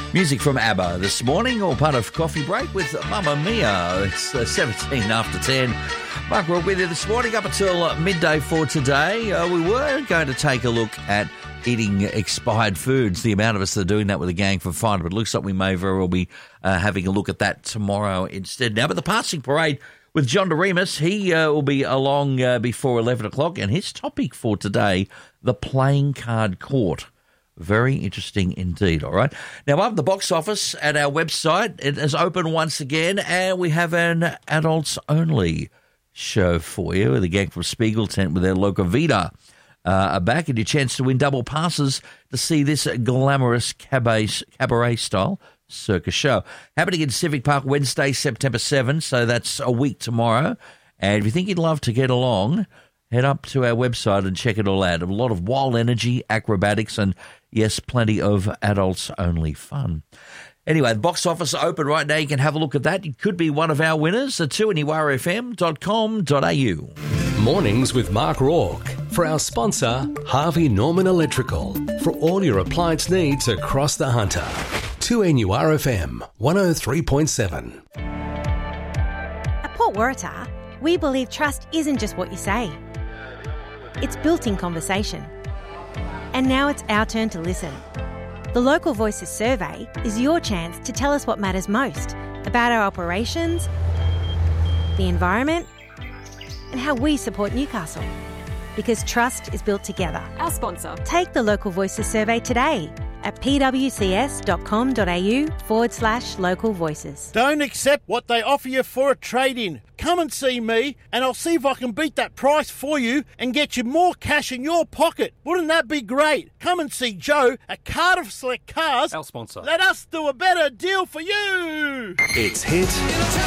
Music from ABBA this morning, all part of Coffee Break with Mamma Mia. It's 17 after 10. Mark Rock with you this morning up until midday for today. We were going to take a look at eating expired foods, the amount of us that are doing that with a gang for fun, but it looks like we may very well be having a look at that tomorrow instead now. But the passing parade with John DeRemus, he will be along before 11 o'clock, and his topic for today, the playing card court. Very interesting indeed, all right? Now, up at the box office at our website, it is open once again, and we have an adults-only show for you. The gang from Spiegel Tent with their Loca Vida are back, and your chance to win double passes to see this glamorous cabaret-style circus show. Happening in Civic Park Wednesday, September 7, so that's a week tomorrow. And if you think you'd love to get along, head up to our website and check it all out. A lot of wild energy, acrobatics, and, yes, plenty of adults-only fun. Anyway, the box office is open right now. You can have a look at that. You could be one of our winners at 2NURFM.com.au. Mornings with Mark Rourke. For our sponsor, Harvey Norman Electrical. For all your appliance needs across the Hunter. 2NURFM 103.7. At Port Waratah, we believe trust isn't just what you say. It's built in conversation. And now it's our turn to listen. The Local Voices survey is your chance to tell us what matters most about our operations, the environment, and how we support Newcastle. Because trust is built together. Our sponsor. Take the Local Voices survey today at pwcs.com.au/local voices. Don't accept what they offer you for a trade-in. Come and see me and I'll see if I can beat that price for you and get you more cash in your pocket. Wouldn't that be great? Come and see Joe at Cardiff Select Cars. Our sponsor. Let us do a better deal for you. It's Hit